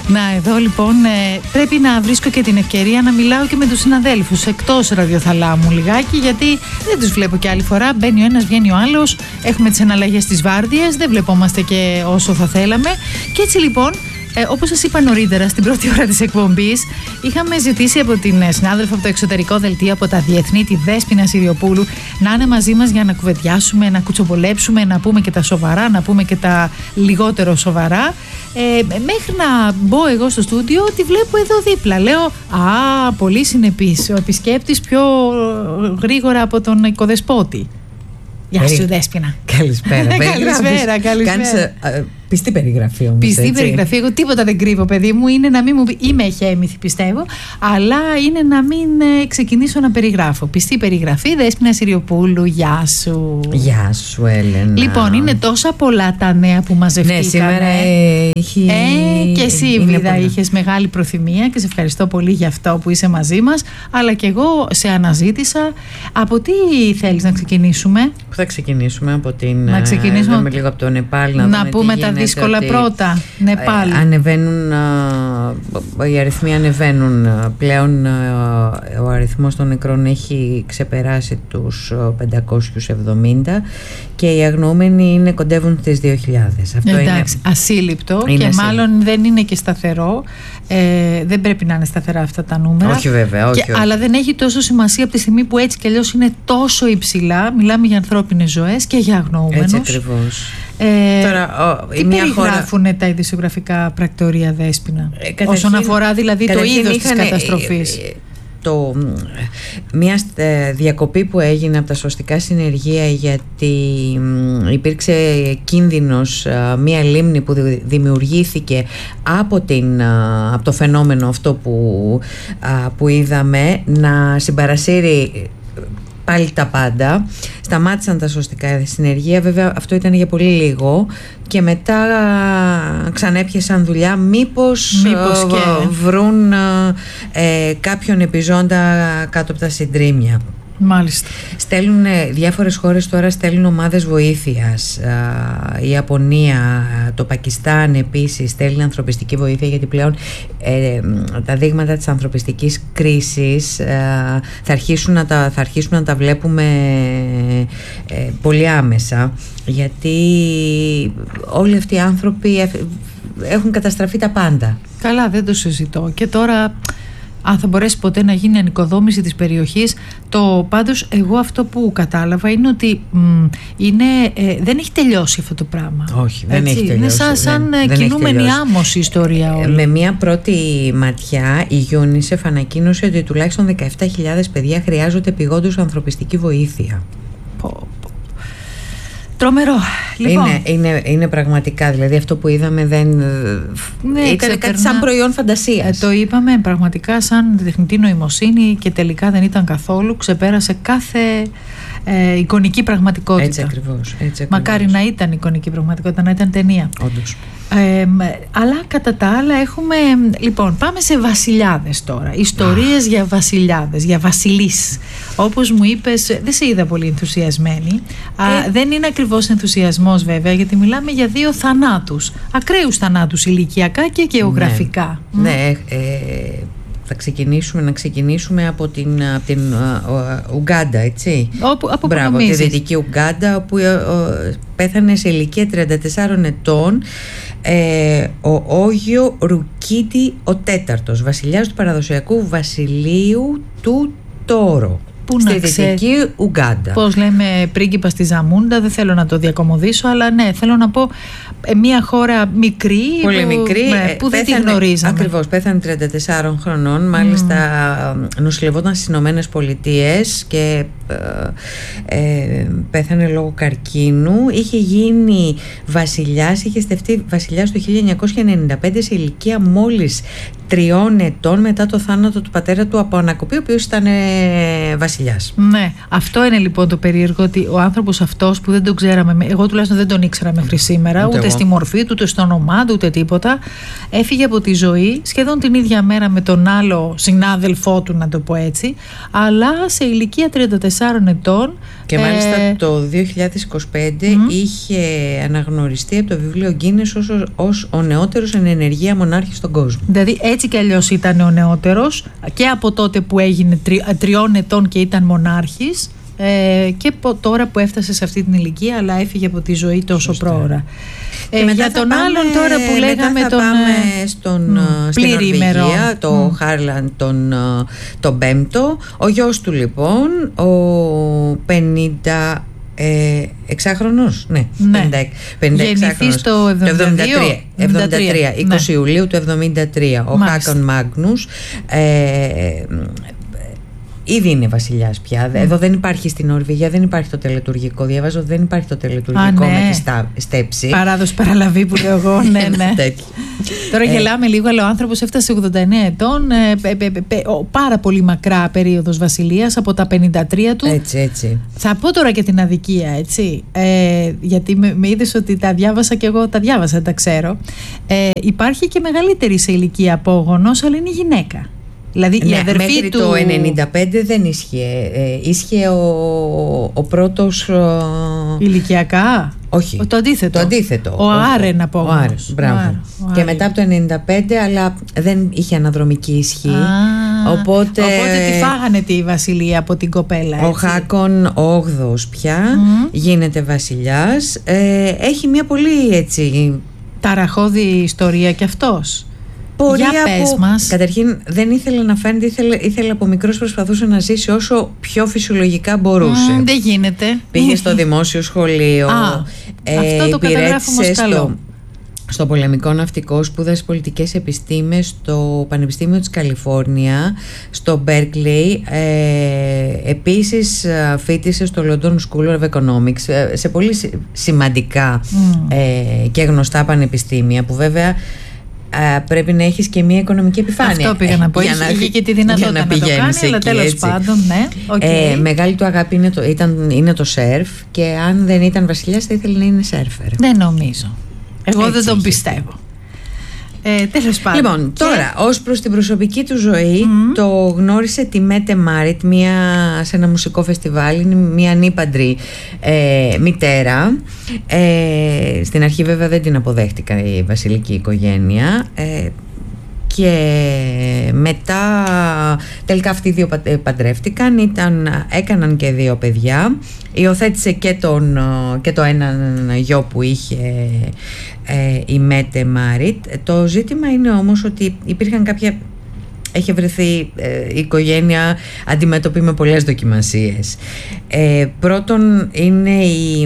Να, εδώ λοιπόν πρέπει να βρίσκω και την ευκαιρία να μιλάω και με τους συναδέλφους εκτός ραδιοθαλάμου λιγάκι, γιατί δεν τους βλέπω και άλλη φορά. Μπαίνει ο ένας, βγαίνει ο άλλος. Έχουμε τις εναλλαγές στις βάρδιες, δεν βλεπόμαστε και όσο θα θέλαμε. Και έτσι λοιπόν, όπως σας είπα νωρίτερα στην πρώτη ώρα της εκπομπής, είχαμε ζητήσει από την συνάδελφο από το εξωτερικό δελτίο, από τα Διεθνή, τη Δέσποινα Συριοπούλου, να είναι μαζί μας για να κουβεντιάσουμε, να κουτσομπολέψουμε, να πούμε και τα σοβαρά, να πούμε και τα λιγότερο σοβαρά. Μέχρι να μπω εγώ στο στούντιο, τη βλέπω εδώ δίπλα. Λέω, πολύ συνεπής, ο επισκέπτης πιο γρήγορα από τον οικοδεσπότη. Γεια σου, Δέσποινα. Καλησπέρα. Καλησπέρα. Κάνεις πιστή περιγραφή όμως. Πιστή περιγραφή. Εγώ τίποτα δεν κρύβω, παιδί μου. Είναι να μην μου πει. Είμαι εχέμηθη, πιστεύω. Αλλά είναι να μην ξεκινήσω να περιγράφω. Πιστή περιγραφή. Δέσποινα Συριοπούλου, γεια σου. Γεια σου, Έλενα. Λοιπόν, είναι τόσα πολλά τα νέα που μαζευτήκαμε. Ναι, σήμερα έχει. Και εσύ, Βίδα, είχες μεγάλη προθυμία και σε ευχαριστώ πολύ για αυτό που είσαι μαζί μας. Αλλά και εγώ σε αναζήτησα. Από τι θέλεις να ξεκινήσουμε? Πού θα ξεκινήσουμε? Από την. Να ξεκινήσουμε λίγο από το Νεπάλ. Να πούμε τα δύσκολα πρώτα. Νεπάλ. Ανεβαίνουν, οι αριθμοί ανεβαίνουν. Πλέον ο αριθμός των νεκρών έχει ξεπεράσει τους 570 και οι αγνοούμενοι κοντεύουν στις 2.000. Αυτό εντάξει, είναι ασύλληπτο και μάλλον δεν είναι και σταθερό. Δεν πρέπει να είναι σταθερά αυτά τα νούμερα. Όχι βέβαια, όχι. Αλλά δεν έχει τόσο σημασία από τη στιγμή που έτσι κι αλλιώς είναι τόσο υψηλά. Μιλάμε για ανθρώπινες ζωές και για αγνοούμενους. Έτσι ακριβώς. Τώρα, τι περιγράφουν τα ειδησιογραφικά πρακτορία, Δέσποινα, όσον αφορά δηλαδή το είδος της καταστροφής? Μια διακοπή που έγινε από τα σωστικά συνεργεία, γιατί υπήρξε κίνδυνος μια λίμνη που δημιουργήθηκε από το φαινόμενο αυτό που είδαμε να συμπαρασύρει πάλι τα πάντα. Σταμάτησαν τα σωστικά συνεργεία, βέβαια αυτό ήταν για πολύ λίγο και μετά ξανέπιασαν δουλειά μήπως και βρουν κάποιον επιζώντα κάτω από τα συντρίμμια. Μάλιστα. Στέλνουν διάφορες χώρες τώρα, στέλνουν ομάδες βοήθειας. Η Ιαπωνία, το Πακιστάν επίσης στέλνει ανθρωπιστική βοήθεια, γιατί πλέον τα δείγματα της ανθρωπιστικής κρίσης θα αρχίσουν να τα βλέπουμε πολύ άμεσα, γιατί όλοι αυτοί οι άνθρωποι έχουν καταστραφεί τα πάντα. Καλά, δεν το συζητώ. Και τώρα, αν θα μπορέσει ποτέ να γίνει ανοικοδόμηση της περιοχής, πάντως εγώ αυτό που κατάλαβα είναι ότι δεν έχει τελειώσει αυτό το πράγμα. Όχι, δεν έχει τελειώσει. Είναι σαν κινούμενη άμμος η ιστορία όλη. Με μία πρώτη ματιά η UNICEF ανακοίνωσε ότι τουλάχιστον 17.000 παιδιά χρειάζονται επειγόντως ανθρωπιστική βοήθεια. Τρομερό. Λοιπόν, είναι πραγματικά, δηλαδή αυτό που είδαμε ήταν κάτι σαν προϊόν φαντασίας. Το είπαμε πραγματικά σαν τεχνητή νοημοσύνη και τελικά δεν ήταν καθόλου. Ξεπέρασε κάθε εικονική πραγματικότητα. Έτσι ακριβώς. Μακάρι να ήταν εικονική πραγματικότητα, να ήταν ταινία. Όντως. Αλλά κατά τα άλλα έχουμε. Λοιπόν, πάμε σε βασιλιάδες τώρα. Ιστορίες για βασιλιάδες, για βασιλείς. Όπως μου είπες, δεν σε είδα πολύ ενθουσιασμένη. Δεν είναι ακριβώς ενθουσιασμός βέβαια, γιατί μιλάμε για 2 θανάτους. Ακραίους θανάτους, ηλικιακά και γεωγραφικά. Ναι. Θα ξεκινήσουμε από την Ουγκάντα, έτσι. Από Μπράβο, τη Δυτική Ουγκάντα, όπου πέθανε σε ηλικία 34 ετών ο Όγιο Ρουκίτι ο τέταρτος, βασιλιάς του παραδοσιακού βασιλείου του Τόρο. Στη Δυτική Ουγκάντα. Πώς λέμε πρίγκιπα στη Ζαμούντα, δεν θέλω να το διακομωδήσω, αλλά ναι, θέλω να πω μια χώρα μικρή, πολύ μικρή, που δεν τη γνωρίζαμε. Ακριβώς, πέθανε 34 χρονών, μάλιστα νοσηλευόταν στις Ηνωμένες Πολιτείες και πέθανε λόγω καρκίνου. Είχε γίνει βασιλιάς, είχε στεφτεί βασιλιάς το 1995 σε ηλικία μόλις 3 ετών, μετά το θάνατο του πατέρα του από ανακοπή, ο οποίος ήταν βασιλιάς. Ναι, αυτό είναι λοιπόν το περίεργο, ότι ο άνθρωπος αυτός που δεν τον ξέραμε, εγώ τουλάχιστον δεν τον ήξερα μέχρι σήμερα, ούτε στη μορφή του, ούτε στο όνομά του, ούτε τίποτα, έφυγε από τη ζωή σχεδόν την ίδια μέρα με τον άλλο συνάδελφό του, να το πω έτσι, αλλά σε ηλικία 34 54 ετών. Και μάλιστα το 2025 είχε αναγνωριστεί από το βιβλίο Guinness ως ο νεότερος εν ενεργεία μονάρχης στον κόσμο. Δηλαδή έτσι κι αλλιώς ήταν ο νεότερος και από τότε που έγινε 3 ετών και ήταν μονάρχης, και τώρα που έφτασε σε αυτή την ηλικία, αλλά έφυγε από τη ζωή τόσο πρόωρα. Για τον άλλον τώρα που λέγαμε, θα πάμε στην Νορβηγία, το Χάρλαντ τον πέμπτο. Ο γιος του λοιπόν, ο 56χρονος, ναι. Γεννηθείς το 73, 20 Ιουλίου του 73, ο Χάκον Μάγνους. Ήδη είναι βασιλιάς πια. Εδώ δεν υπάρχει, στην Νορβηγία δεν υπάρχει το τελετουργικό. Διαβάζω ότι δεν υπάρχει το τελετουργικό με τη στέψη. Παράδοση παραλαβή που λέω εγώ. Ναι. Τώρα γελάμε λίγο, αλλά ο άνθρωπος έφτασε 89 ετών. Πάρα πολύ μακρά περίοδος βασιλείας, από τα 53 του. Έτσι. Θα πω τώρα και την αδικία, έτσι. Γιατί με είδες ότι τα διάβασα και εγώ τα διάβασα, τα ξέρω. Υπάρχει και μεγαλύτερη σε ηλικία απόγονος, αλλά είναι γυναίκα. Δηλαδή η αδερφή μέχρι του... το 95 δεν ίσχυε. Ίσχυε ο πρώτος... Ηλικιακά. Όχι. Το αντίθετο. Ο Άρεν απόγονος. Μπράβο. Και μετά από το 95, αλλά δεν είχε αναδρομική ισχύ. Οπότε τη φάγανε τη βασιλεία από την κοπέλα, έτσι. Ο Χάκον ο 8ος πια γίνεται βασιλιάς. Έχει μια πολύ έτσι... ταραχώδη ιστορία κι αυτός. Πορεία που καταρχήν δεν ήθελε να φαίνεται, ήθελε από μικρός, προσπαθούσε να ζήσει όσο πιο φυσιολογικά μπορούσε. Δεν γίνεται. Πήγε στο δημόσιο σχολείο, αυτό το καταγράφουμε ως καλό. Στο πολεμικό ναυτικό, σπούδασε πολιτικές επιστήμες στο Πανεπιστήμιο της Καλιφόρνια, στο Berkeley. Επίσης φοιτήσε στο London School of Economics, σε πολύ σημαντικά και γνωστά πανεπιστήμια, που βέβαια πρέπει να έχεις και μια οικονομική επιφάνεια. Αυτό πήγα να πω. Είχε και τη δυνατότητα να το κάνει, αλλά τέλος πάντων, ναι. Μεγάλη του αγάπη είναι το σερφ, και αν δεν ήταν βασιλιάς θα ήθελε να είναι σερφερ. Δεν νομίζω. Εγώ δεν τον πιστεύω. Τέλος πάντων. Λοιπόν, τώρα, ως προς την προσωπική του ζωή, το γνώρισε τη Μέτε Μάριτ σε ένα μουσικό φεστιβάλ. Είναι μια ανήπαντρη μητέρα. Στην αρχή βέβαια δεν την αποδέχτηκαν η βασιλική οικογένεια. Και μετά τελικά αυτοί οι δύο παντρεύτηκαν, έκαναν και 2 παιδιά. Υιοθέτησε και το έναν γιο που είχε η Μέτε Μάριτ. Το ζήτημα είναι όμως ότι υπήρχαν κάποια... Έχει βρεθεί η οικογένεια αντιμέτωπη με πολλές δοκιμασίες. Πρώτον είναι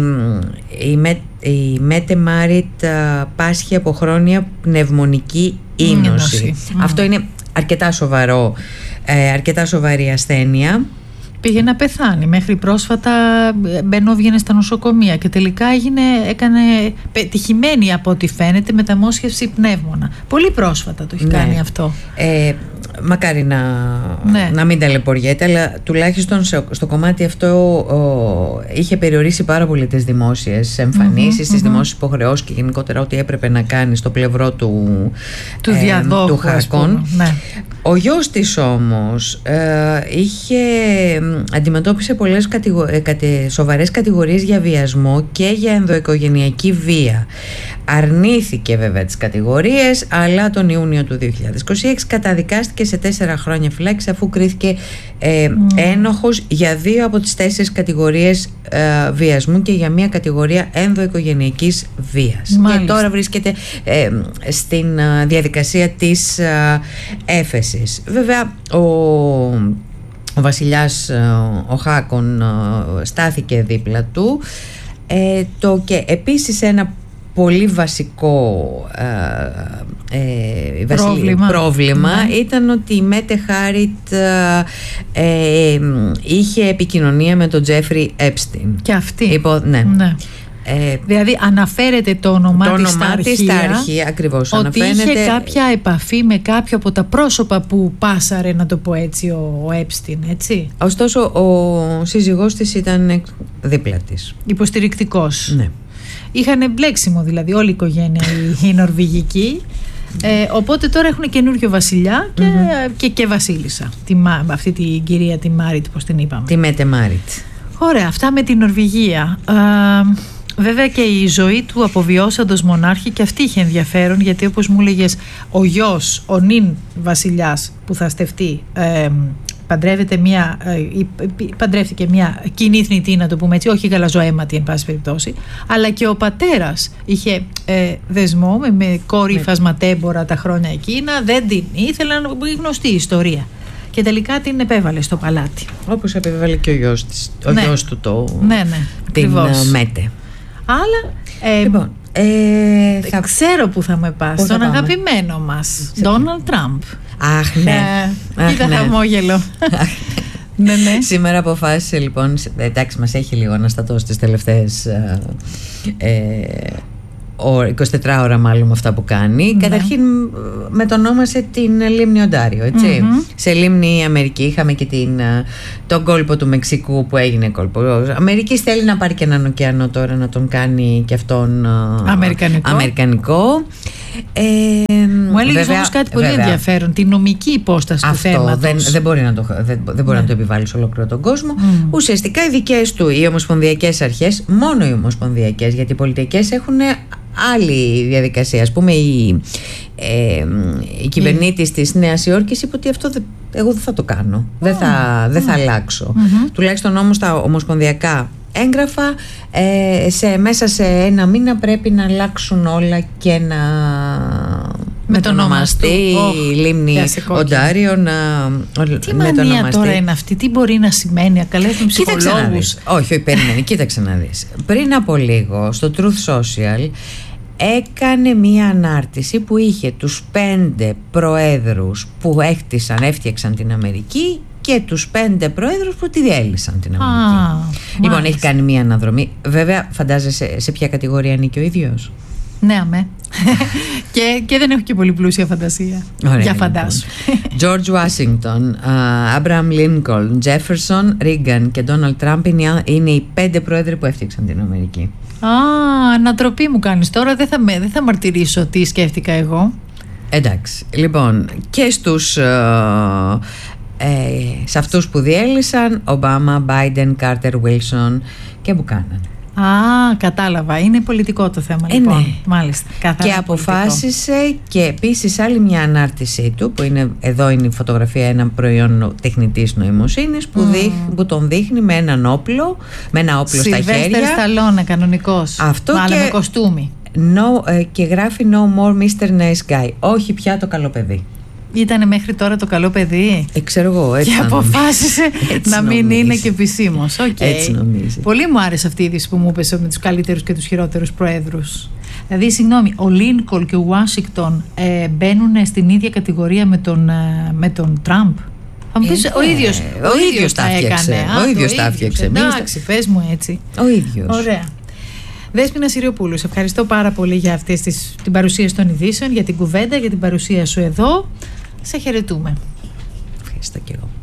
η Μέτε Μάριτ πάσχει από χρόνια πνευμονική ίνωση. Αυτό είναι αρκετά σοβαρή ασθένεια. Πήγε να πεθάνει. Μέχρι πρόσφατα βγαίνει στα νοσοκομεία και τελικά έκανε πετυχημένη, από ό,τι φαίνεται, μεταμόσχευση πνεύμονα. Πολύ πρόσφατα το έχει κάνει αυτό. Μακάρι να μην ταλαιπωριέται, αλλά τουλάχιστον στο κομμάτι αυτό είχε περιορίσει πάρα πολύ τις δημόσιες εμφανίσεις, τις δημόσιες υποχρεώσεις και γενικότερα ό,τι έπρεπε να κάνει στο πλευρό του διαδόχου, του Χάκον. Ο γιος της όμως αντιμετώπισε πολλές σοβαρές κατηγορίες για βιασμό και για ενδοοικογενειακή βία. Αρνήθηκε βέβαια τις κατηγορίες, αλλά τον Ιούνιο του 2026 καταδικάστηκε σε 4 χρόνια φυλάκιση, αφού κρίθηκε ένοχος για 2 από τις 4 κατηγορίες βιασμού και για 1 κατηγορία ενδοοικογενειακής βίας. Και τώρα βρίσκεται στην διαδικασία της έφεσης. Βέβαια ο βασιλιάς ο Χάκον στάθηκε δίπλα του, και επίσης ένα πολύ βασικό πρόβλημα ήταν ότι η Μέτε Χάριτ είχε επικοινωνία με τον Τζέφρι Έπστιν. Και αυτή. Ναι. Δηλαδή αναφέρεται το όνομά της στα αρχεία, ακριβώς, ότι είχε κάποια επαφή με κάποιο από τα πρόσωπα που πάσαρε, να το πω έτσι, ο Έπστιν, έτσι. Ωστόσο ο σύζυγός της ήταν δίπλα της, υποστηρικτικός. Ναι. Είχαν μπλέξιμο δηλαδή όλη η οικογένεια η νορβηγική. Οπότε τώρα έχουν καινούριο βασιλιά και βασίλισσα. Αυτή την κυρία τη Μάριτ, πώς την είπαμε. Τη Μέτε Μάριτ. Ωραία, αυτά με την Νορβηγία. Βέβαια και η ζωή του αποβιώσαντος μονάρχη και αυτή είχε ενδιαφέρον, γιατί όπως μου έλεγες, ο γιος, ο νυν βασιλιάς που θα στεφτεί, παντρεύτηκε μια κοινή θνητή, να το πούμε έτσι, όχι γαλαζοαίματη εν πάση περιπτώσει, αλλά και ο πατέρας είχε δεσμό με κόρη φασματέμπορα τα χρόνια εκείνα, δεν την ήθελαν, γνωστή ιστορία. Και τελικά την επέβαλε στο παλάτι. Όπως επέβαλε και ο γιος της, γιος του την Μέτε. Αλλά λοιπόν, ξέρω που θα με πας, στον αγαπημένο μας Ντόναλντ Τραμπ. Αχ, ναι. Κοίτα χαμόγελο. Ναι. Σήμερα αποφάσισε λοιπόν, εντάξει, μας έχει λίγο αναστατώσει τις τελευταίες 24 ώρα μάλλον με αυτά που κάνει. Καταρχήν μετονόμασε την λίμνη Οντάριο, έτσι. Σε λίμνη Αμερική είχαμε και τον κόλπο του Μεξικού που έγινε κόλπο Αμερικής. Θέλει να πάρει και έναν ωκεανό τώρα, να τον κάνει και αυτόν αμερικανικό. Μου έλεγες όμως κάτι πολύ ενδιαφέρον, τη νομική υπόσταση του θέματος. Δεν μπορεί να το επιβάλλει σε ολόκληρο τον κόσμο. Ουσιαστικά οι δικές του, οι ομοσπονδιακές αρχές, μόνο οι ομοσπονδιακές, γιατί οι πολιτικές έχουν άλλη διαδικασία. Ας πούμε η κυβερνήτης της Νέας Υόρκης είπε ότι αυτό εγώ δεν θα το κάνω, δεν θα αλλάξω. Τουλάχιστον όμως τα ομοσπονδιακά έγγραφα μέσα σε ένα μήνα πρέπει να αλλάξουν όλα και να μετονομαστεί η λίμνη Οντάριο. Τι μανία τώρα είναι αυτή, τι μπορεί να σημαίνει, καλέσουν ψυχολόγους? Όχι, περίμενε, κοίταξε να δεις. Πριν από λίγο στο Truth Social έκανε μία ανάρτηση που είχε τους 5 προέδρους που έφτιαξαν την Αμερική και τους 5 προέδρους που τη διέλυσαν την Αμερική. Λοιπόν, έχει κάνει μία αναδρομή. Βέβαια, φαντάζεσαι σε ποια κατηγορία ανήκει ο ίδιος? Ναι, αμέ. και δεν έχω και πολύ πλούσια φαντασία. Ωραία, για φαντάσου. George Washington, Abraham Lincoln, Jefferson, Reagan και Donald Trump είναι οι 5 πρόεδροι που έφτιαξαν την Αμερική. Ανατροπή μου κάνεις τώρα. Δεν θα μαρτυρήσω τι σκέφτηκα εγώ. Εντάξει, λοιπόν, και σε αυτούς που διέλυσαν, Ομπάμα, Biden, Carter, Wilson και Buchanan. Κατάλαβα. Είναι πολιτικό το θέμα, λοιπόν. Ναι. Μάλιστα. Και αποφάσισε και επίσης άλλη μια ανάρτησή του, που εδώ είναι η φωτογραφία, ένα προϊόν τεχνητής νοημοσύνης που τον δείχνει με ένα όπλο στα χέρια. Σιλβέστερ Σταλόνε, κανονικός. Αυτό μάλλον με κοστούμι. Και γράφει No more Mr. Nice Guy. Όχι πια το καλό παιδί. Ήτανε μέχρι τώρα το καλό παιδί. Ξέρω εγώ, έτσι. Και αποφάσισε να μην είναι και επισήμως. Έτσι νομίζει. Πολύ μου άρεσε αυτή η είδηση που μου είπες με τους καλύτερους και τους χειρότερους προέδρους. Δηλαδή, συγγνώμη, ο Λίνκολν και ο Ουάσιγκτον μπαίνουν στην ίδια κατηγορία με τον Τραμπ. Θα μου πεις, ο ίδιος τα έκανε. Ο ίδιος τα έφτιαξε. Εντάξει, πες μου έτσι. Ο ίδιος. Ωραία. Δέσποινα Συριοπούλου, σε ευχαριστώ πάρα πολύ για αυτή την παρουσίαση των ειδήσεων, για την κουβέντα, για την παρουσία σου εδώ. Σε χαιρετούμε. Ευχαριστώ και εγώ.